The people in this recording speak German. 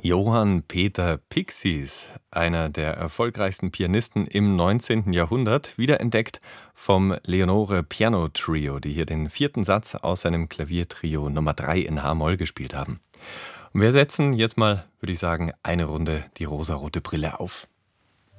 Johann Peter Pixies, einer der erfolgreichsten Pianisten im 19. Jahrhundert, wiederentdeckt vom Leonore Piano Trio, die hier den vierten Satz aus seinem Klaviertrio Nummer 3 in H-Moll gespielt haben. Und wir setzen jetzt mal, würde ich sagen, eine Runde die rosarote Brille auf.